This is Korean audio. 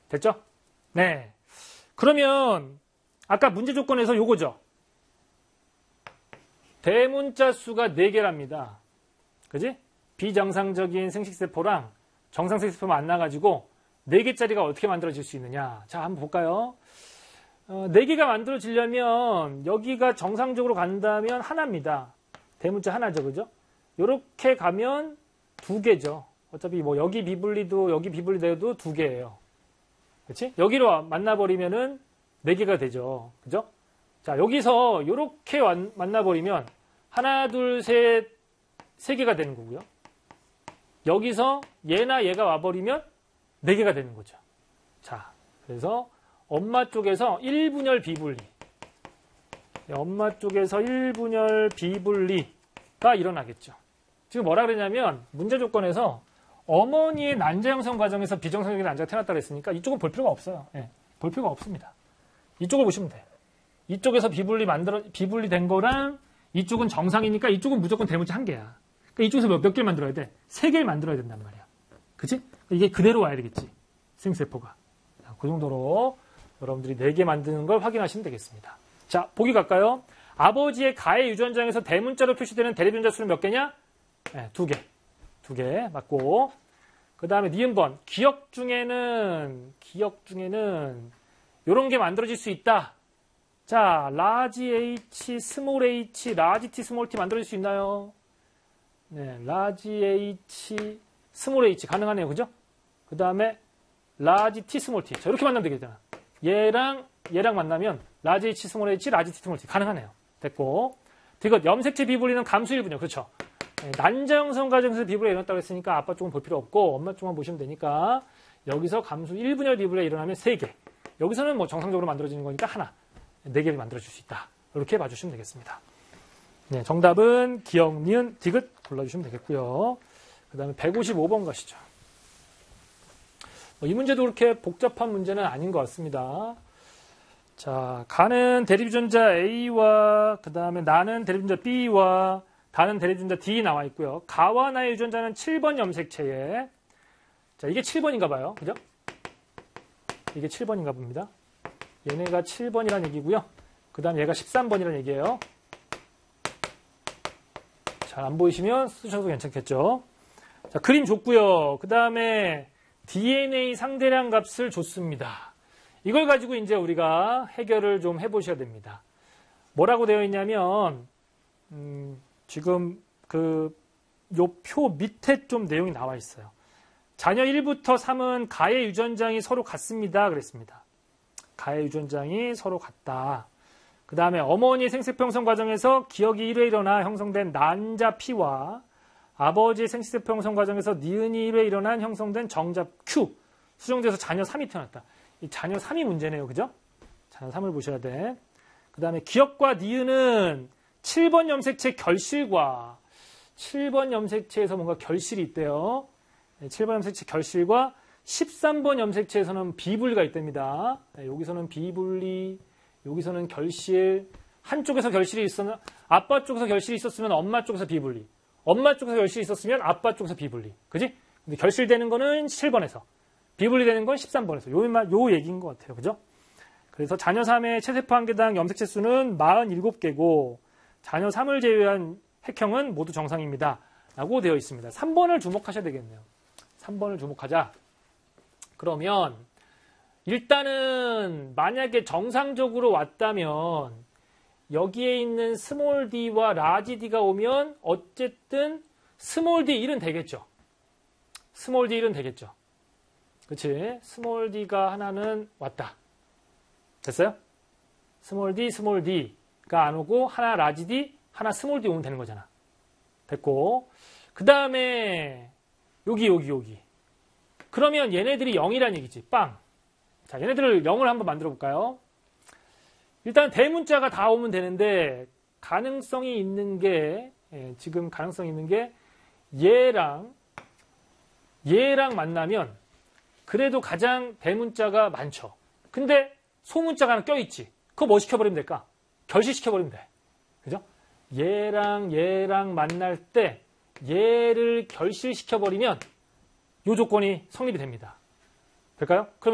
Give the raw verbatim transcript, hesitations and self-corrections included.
됐죠? 네. 그러면 아까 문제 조건에서 요거죠. 대문자 수가 네 개랍니다. 그지? 비정상적인 생식세포랑 정상생식세포 만나가지고 네 개짜리가 어떻게 만들어질 수 있느냐. 자, 한번 볼까요? 어, 네 개가 만들어지려면 여기가 정상적으로 간다면 하나입니다. 대문자 하나죠. 그죠? 요렇게 가면 두 개죠. 어차피 뭐 여기 비분리도 여기 비분리돼도 두 개예요. 그렇지? 여기로 만나버리면은 네 개가 되죠. 그죠? 자, 여기서 요렇게 만나버리면 하나, 둘, 셋, 세 개가 되는 거고요. 여기서 얘나 얘가 와버리면 네 개가 되는 거죠. 자, 그래서 엄마 쪽에서 일 분열 비분리. 엄마 쪽에서 일 분열 비분리가 일어나겠죠. 지금 뭐라 그랬냐면 문제 조건에서 어머니의 난자 형성 과정에서 비정상적인 난자가 태어났다고 했으니까 이쪽은 볼 필요가 없어요. 네, 볼 필요가 없습니다. 이쪽을 보시면 돼요. 이쪽에서 비분리 만들어, 비분리 된 거랑 이쪽은 정상이니까 이쪽은 무조건 대문자 한 개야. 그러니까 이쪽에서 몇, 몇 개를 만들어야 돼? 세 개를 만들어야 된단 말이야. 그치? 이게 그대로 와야 되겠지. 생세포가. 그 정도로 여러분들이 네 개 만드는 걸 확인하시면 되겠습니다. 자, 보기 갈까요? 아버지의 가해 유전장에서 대문자로 표시되는 대립유전자 수는 몇 개냐? 네, 두 개. 두 개 맞고. 그 다음에 니은 번. 기억 중에는, 기억 중에는 요런 게 만들어질 수 있다. 자, 라지 H, 스몰 H, 라지 T, 스몰 T 만들어질 수 있나요? 네, 라지 H, 스몰 H 가능하네요. 그죠? 그 다음에 라지 T, 스몰 T. 자, 이렇게 만나면 되겠잖아. 얘랑 얘랑 만나면 라지 H, 스몰 H, 라지 T, 스몰 T 가능하네요. 됐고. 이것 염색체 비분리는 감수 일 분요. 그렇죠? 네, 난자 형성 과정에서 비분리가 일어났다고 했으니까 아빠 쪽은 볼 필요 없고 엄마 쪽만 보시면 되니까 여기서 감수 일 분열 비분리가 일어나면 세 개. 여기서는 뭐 정상적으로 만들어지는 거니까 하나. 네 개를 만들어줄 수 있다. 이렇게 봐주시면 되겠습니다. 네, 정답은 기억, 니은, 디귿 골라주시면 되겠고요. 그 다음에 백오십오 번 가시죠. 뭐 이 문제도 그렇게 복잡한 문제는 아닌 것 같습니다. 자, 가는 대립유전자 A와 그 다음에 나는 대립유전자 B와 다는 대립유전자 D 나와 있고요. 가와 나의 유전자는 칠 번 염색체에 자, 이게 칠 번인가 봐요. 그죠? 이게 칠 번인가 봅니다. 얘네가 칠 번이라는 얘기고요. 그 다음 얘가 십삼 번이라는 얘기예요. 잘 안 보이시면 쓰셔도 괜찮겠죠. 자, 그림 줬고요. 그 다음에 디엔에이 상대량 값을 줬습니다. 이걸 가지고 이제 우리가 해결을 좀 해보셔야 됩니다. 뭐라고 되어 있냐면 음, 지금 그 요 표 밑에 좀 내용이 나와 있어요. 자녀 일부터 삼은 가해 유전장이 서로 같습니다. 그랬습니다. 가해 유전장이 서로 같다. 그 다음에 어머니의 생세포 형성 과정에서 기억이 일 회 일어나 형성된 난자 P와 아버지의 생세포 형성 과정에서 니은이 일 회 일어난 형성된 정자 Q 수정돼서 자녀 삼이 태어났다. 이 자녀 삼이 문제네요. 그죠? 자녀 삼을 보셔야 돼. 그 다음에 기억과 니은은 칠 번 염색체 결실과 칠 번 염색체에서 뭔가 결실이 있대요. 칠 번 염색체 결실과 십삼 번 염색체에서는 비분리가 있답니다. 네, 여기서는 비분리, 여기서는 결실. 한쪽에서 결실이 있었나? 아빠 쪽에서 결실이 있었으면 엄마 쪽에서 비분리. 엄마 쪽에서 결실이 있었으면 아빠 쪽에서 비분리. 그지? 근데 결실되는 거는 칠 번에서. 비분리되는 건 십삼 번에서. 요, 요 얘기인 것 같아요. 그죠? 그래서 자녀 삼의 체세포 한 개당 염색체 수는 사십칠 개고, 자녀 삼을 제외한 핵형은 모두 정상입니다. 라고 되어 있습니다. 삼 번을 주목하셔야 되겠네요. 삼 번을 주목하자. 그러면 일단은 만약에 정상적으로 왔다면 여기에 있는 스몰 d와 라지 d가 오면 어쨌든 스몰 d 일은 되겠죠. 스몰 d 일은 되겠죠. 그치? 스몰 d가 하나는 왔다. 됐어요? 스몰 d, 스몰 d가 안 오고 하나 라지 d, 하나 스몰 d 오면 되는 거잖아. 됐고. 그 다음에 여기 여기 여기. 그러면 얘네들이 영이란 얘기지. 빵. 자, 얘네들을 영을 한번 만들어 볼까요? 일단 대문자가 다 오면 되는데 가능성이 있는 게 예, 지금 가능성이 있는 게 얘랑 얘랑 만나면 그래도 가장 대문자가 많죠. 근데 소문자가 하나 껴있지. 그거 뭐 시켜버리면 될까? 결실시켜버리면 돼. 그죠? 얘랑 얘랑 만날 때 얘를 결실시켜버리면 이 조건이 성립이 됩니다. 될까요? 그러면